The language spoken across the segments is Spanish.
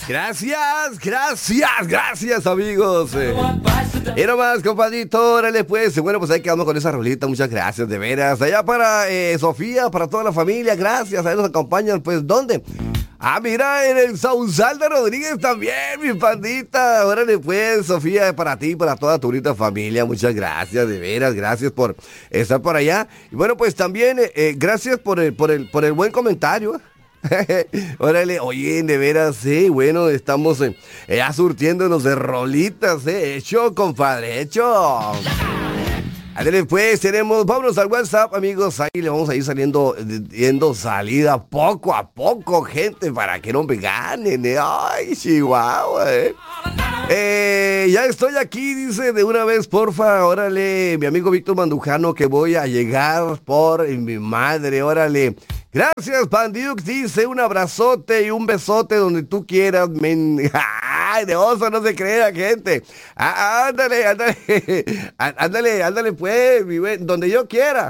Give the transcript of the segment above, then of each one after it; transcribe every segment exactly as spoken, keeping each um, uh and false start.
Gracias, gracias, gracias, amigos. Eh, y nomás, compadrito, órale, pues. Bueno, pues ahí quedamos con esa rolita. Muchas gracias, de veras. Allá para eh, Sofía, para toda la familia, gracias. Ahí nos acompañan, pues, ¿dónde? Ah, mira, en el Sausal de Rodríguez también, mi pandita. Órale, pues, Sofía, para ti, para toda tu bonita familia. Muchas gracias, de veras, gracias por estar por allá. Y bueno, pues también, eh, eh, gracias por el, por el, por el buen comentario. Órale, oye, de veras, sí, bueno, estamos eh, ya surtiéndonos de rolitas, eh, hecho, compadre, hecho. Ándale, pues, tenemos, vámonos al WhatsApp, amigos, ahí le vamos a ir saliendo, yendo salida poco a poco, gente, para que no me ganen, eh. Ay, chihuahua, eh. Eh, ya estoy aquí, dice de una vez, porfa, órale, mi amigo Víctor Mandujano, que voy a llegar por mi madre, órale. Gracias, Pandiuk, dice, un abrazote y un besote donde tú quieras, men. Ay, de oso no se crea, gente. Ah, ándale, ándale, ándale, ándale, pues, mi buen, donde yo quiera.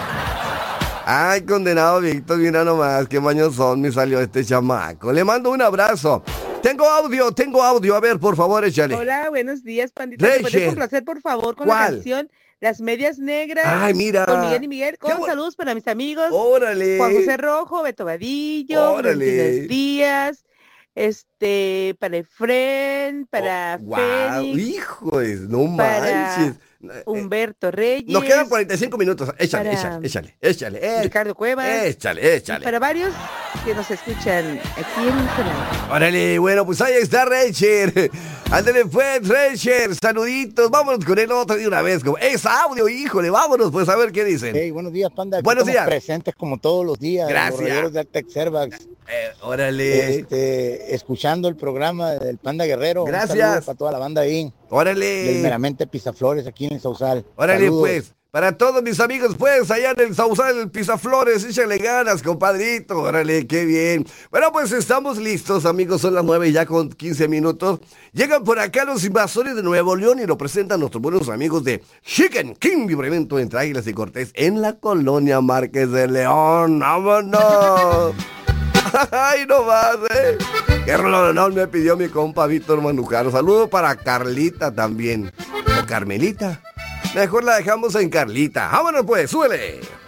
Ay, condenado Víctor, mira nomás, qué baños son, me salió este chamaco. Le mando un abrazo. Tengo audio, tengo audio, a ver, por favor, échale. Hola, buenos días, pandita. ¿Me puedes complacer, por favor, con ¿Cuál? la canción Las Medias Negras? Ay, mira. Con Miguel y Miguel, con bu- saludos para mis amigos. Órale. Juan José Rojo, Beto Vadillo, Órale. Valentina Díaz, este, para Efren, para Oh, Félix, hijo, no para manches. Humberto Reyes. Nos quedan cuarenta y cinco minutos. Échale, para échale, échale, échale. eh, Ricardo Cuevas. Échale, échale. Para varios que nos escuchan aquí en Sonora. Órale, bueno, pues ahí está Recher. Ándale pues, Recher, saluditos. Vámonos con el otro de una vez. Como, es audio, híjole, vámonos pues a ver qué dicen. Hey, buenos días, Panda. Aquí Buenos estamos días. presentes como todos los días. Gracias. Los rolleros de Altec Servax. Eh, órale. Este, escuchando el programa del Panda Guerrero. Gracias. Un saludo para toda la banda ahí. Órale. Del meramente Pisaflores aquí en el Sausal. Órale, Saludos. pues. Para todos mis amigos, pues, allá en el Sausal, el Pisaflores, échale ganas, compadrito. Órale, qué bien. Bueno, pues estamos listos, amigos. Son las nueve ya con quince minutos. Llegan por acá los invasores de Nuevo León y lo presentan nuestros buenos amigos de Chicken King, libramiento entre Águilas y Cortés en la colonia Márquez de León. ¡Vámonos! ¡Ay, no más, eh! ¡Qué rolón me pidió mi compa Víctor Mandujano! Saludo para Carlita también. ¿O Carmelita? Mejor la dejamos en Carlita. ¡Vámonos pues! ¡Súbele!